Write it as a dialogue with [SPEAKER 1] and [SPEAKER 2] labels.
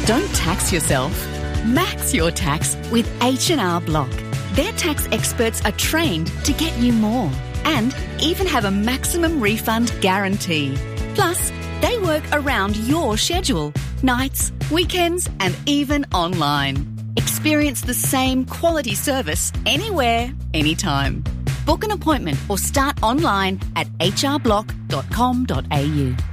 [SPEAKER 1] Don't tax yourself. Max your tax with H&R Block. Their tax experts are trained to get you more and even have a maximum refund guarantee. Plus, they work around your schedule, nights, weekends, and even online. Experience the same quality service anywhere, anytime. Book an appointment or start online at hrblock.com.au.